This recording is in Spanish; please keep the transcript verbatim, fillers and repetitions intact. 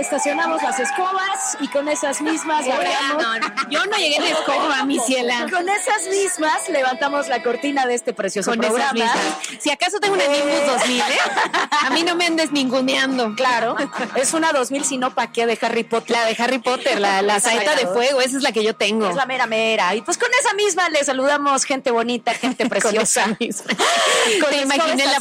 estacionamos las escobas y con esas mismas levantamos... No, no, yo no llegué en escoba, mi ciela. Con esas mismas levantamos la cortina de este precioso con programa. Esas mismas. Si acaso tengo una Eh. Nimbus dos mil, ¿eh? A mí no me andes ninguneando. Claro, es una dos mil, si no, ¿pa' qué? De Harry Potter. La de Harry Potter, la, la saeta de fuego, esa es la que yo tengo. Es la mera mera. Y pues con esa misma le saludamos gente bonita, gente preciosa. Con esa misma. Te imaginé la